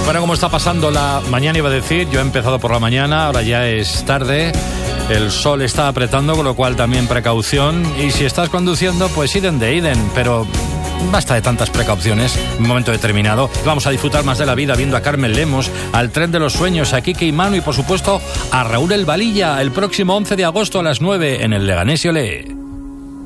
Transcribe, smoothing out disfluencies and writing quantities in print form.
Bueno, ¿cómo está pasando la mañana? Iba a decir, yo he empezado por la mañana, ahora ya es tarde, el sol está apretando, con lo cual también precaución. Y si estás conduciendo, pues iden de iden, pero basta de tantas precauciones en un momento determinado. Vamos a disfrutar más de la vida viendo a Carmen Lemos, al Tren de los Sueños, a Quique y Manu y, por supuesto, a Raúl El Valilla el próximo 11 de agosto a las 9 en el Leganés y Olé.